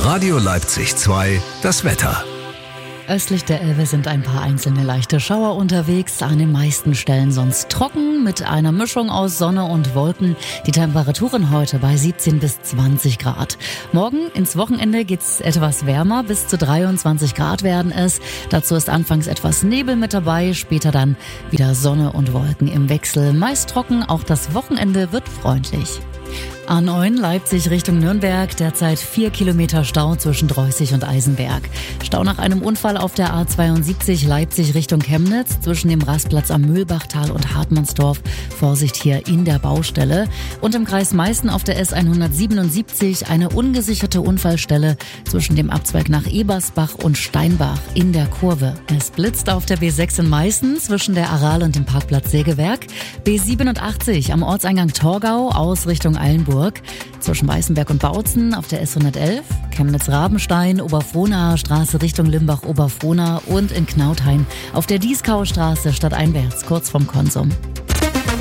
Radio Leipzig 2, das Wetter. Östlich der Elbe sind ein paar einzelne leichte Schauer unterwegs, an den meisten Stellen sonst trocken mit einer Mischung aus Sonne und Wolken. Die Temperaturen heute bei 17 bis 20 Grad. Morgen ins Wochenende geht's etwas wärmer, bis zu 23 Grad werden es. Dazu ist anfangs etwas Nebel mit dabei, später dann wieder Sonne und Wolken im Wechsel. Meist trocken, auch das Wochenende wird freundlich. A9 Leipzig Richtung Nürnberg, derzeit 4 Kilometer Stau zwischen Dreußig und Eisenberg. Stau nach einem Unfall auf der A72 Leipzig Richtung Chemnitz zwischen dem Rastplatz am Mühlbachtal und Hartmannsdorf. Vorsicht hier in der Baustelle. Und im Kreis Meißen auf der S177 eine ungesicherte Unfallstelle zwischen dem Abzweig nach Ebersbach und Steinbach in der Kurve. Es blitzt auf der B6 in Meißen zwischen der Aral und dem Parkplatz Sägewerk. B87 am Ortseingang Torgau aus Richtung Eilenburg. Zwischen Weißenberg und Bautzen auf der S111, Chemnitz-Rabenstein, Oberfrohnaer Straße Richtung Limbach-Oberfrohna und in Knauthain auf der Dieskauer Straße stadteinwärts, kurz vom Konsum.